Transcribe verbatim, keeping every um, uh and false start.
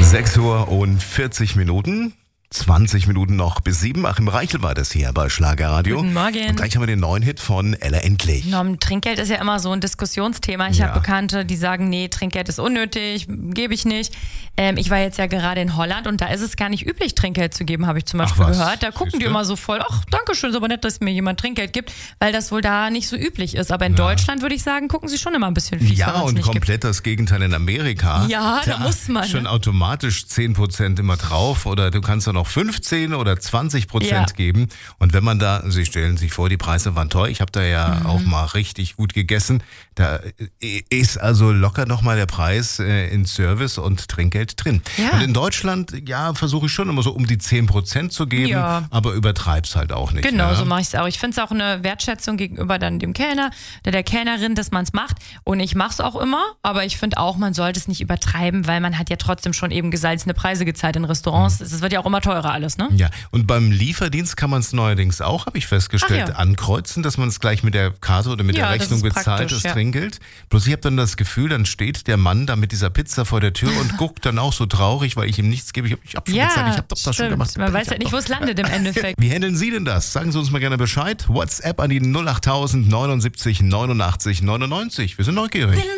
sechs Uhr und vierzig Minuten. zwanzig Minuten noch bis sieben. Achim Reichel war das hier bei Schlagerradio. Guten Morgen. Und gleich haben wir den neuen Hit von Ella Endlich. Ja, Trinkgeld ist ja immer so ein Diskussionsthema. Ich Ja. habe Bekannte, die sagen, nee, Trinkgeld ist unnötig, gebe ich nicht. Ähm, ich war jetzt ja gerade in Holland und da ist es gar nicht üblich, Trinkgeld zu geben, habe ich zum Ach Beispiel was, gehört. Da gucken die siehste? immer so voll, ach, danke schön, ist aber nett, dass mir jemand Trinkgeld gibt, weil das wohl da nicht so üblich ist. Aber in Deutschland würde ich sagen, gucken sie schon immer ein bisschen fies, Ja, wenn man's und nicht komplett gibt. das Gegenteil in Amerika. Ja, da muss man, Schon ne? automatisch zehn Prozent immer drauf oder du kannst da noch fünfzehn oder zwanzig Prozent Ja. geben. Und wenn man da, Sie stellen sich vor, die Preise waren teuer. Ich habe da ja Mhm. auch mal richtig gut gegessen. Da ist also locker nochmal der Preis äh, in Service und Trinkgeld drin. Ja. Und in Deutschland, ja, versuche ich schon immer so um die zehn Prozent zu geben, Ja. aber übertreib's halt auch nicht. Genau, ne? so mache ich es auch. Ich finde es auch eine Wertschätzung gegenüber dann dem Kellner oder der Kellnerin, dass man es macht. Und ich mache es auch immer, aber ich finde auch, man sollte es nicht übertreiben, weil man hat ja trotzdem schon eben gesalzene Preise gezahlt in Restaurants. Es wird ja auch immer teurer alles, ne? Ja, und beim Lieferdienst kann man es neuerdings auch, habe ich festgestellt, Ach ja. ankreuzen, dass man es gleich mit der Karte oder mit Ja, der das Rechnung ist bezahlt, praktisch, das ja. Trinkgeld. Bloß ich habe dann das Gefühl, dann steht der Mann da mit dieser Pizza vor der Tür und guckt dann auch so traurig, weil ich ihm nichts gebe. Ich habe ich hab schon Ja, bezahlt, ich habe doch das schon stimmt. gemacht. Man Ich weiß hab ja nicht, doch- wo es landet im Endeffekt. Wie handeln Sie denn das? Sagen Sie uns mal gerne Bescheid. WhatsApp an die null acht tausend neunundsiebzig neunundachtzig neunundneunzig. Wir sind neugierig.